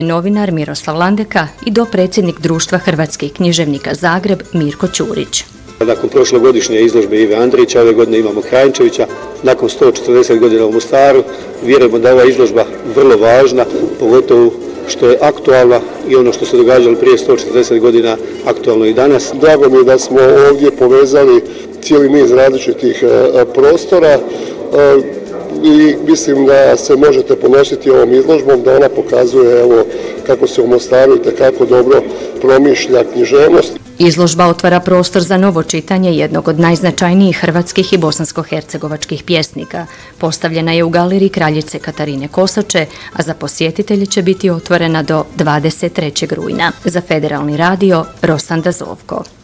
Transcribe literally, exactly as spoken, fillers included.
novinar Miroslav Landeka i dopredsjednik Društva hrvatskih književnika Zagreb Mirko Ćurić. Nakon prošlogodišnje izložbe Ive Andrića, ove godine imamo Krajinčevića, nakon sto četrdeset godina u Mostaru, vjerujemo da je ova izložba vrlo važna, pogotovo što je aktualna i ono što se događalo prije sto četrdeset godina aktualno i danas. Drago mi je da smo ovdje povezali cijeli niz različitih prostora i mislim da se možete ponositi ovom izložbom, da ona pokazuje evo, kako se u Mostaru itekako dobro promišlja književnost. Izložba otvara prostor za novo čitanje jednog od najznačajnijih hrvatskih i bosansko-hercegovačkih pjesnika. Postavljena je u galeriji kraljice Katarine Kosače, a za posjetitelje će biti otvorena do dvadeset trećeg rujna. Za Federalni radio, Rosanda Zovko.